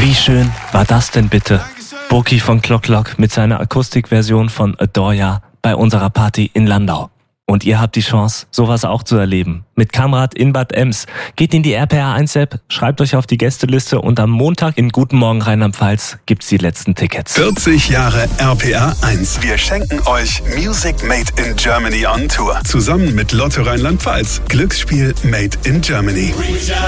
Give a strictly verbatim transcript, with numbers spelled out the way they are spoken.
Wie schön war das denn bitte? Burki von Clock Clock mit seiner Akustikversion von Adore Ya bei unserer Party in Landau. Und ihr habt die Chance, sowas auch zu erleben. Mit Kamrad in Bad Ems. Geht in die R P R eins App, schreibt euch auf die Gästeliste und am Montag in Guten Morgen Rheinland-Pfalz gibt's die letzten Tickets. vierzig Jahre R P R eins. Wir schenken euch Music Made in Germany on Tour. Zusammen mit Lotto Rheinland-Pfalz. Glücksspiel Made in Germany.